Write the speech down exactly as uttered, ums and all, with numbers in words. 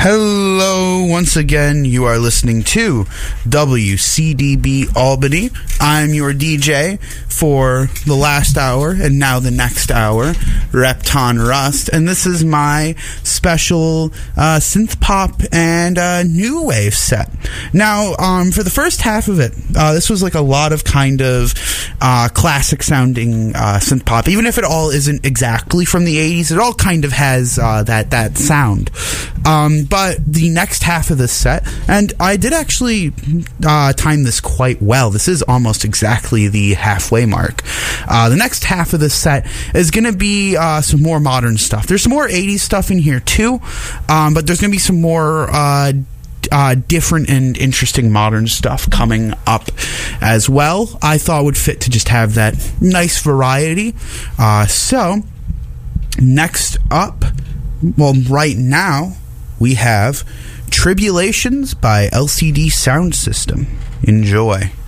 Hello, once again, you are listening to W C D B Albany. I'm your D J for the last hour and now the next hour, Repton Rust, and this is my special uh, synth pop and uh, new wave set. Now, um, for the first half of it, uh, this was like a lot of kind of uh, classic sounding uh, synth pop, even if it all isn't exactly from the eighties. It all kind of has uh, that that sound. Um, but the next half of this set, and I did actually uh, time this quite well. This is almost exactly the halfway mark. Uh, the next half of this set is going to be uh, some more modern stuff. There's some more eighties stuff in here too, um, but there's going to be some more uh, uh, different and interesting modern stuff coming up as well. I thought would fit to just have that nice variety. Uh, so, next up, well, right now, we have Tribulations by L C D Sound System. Enjoy.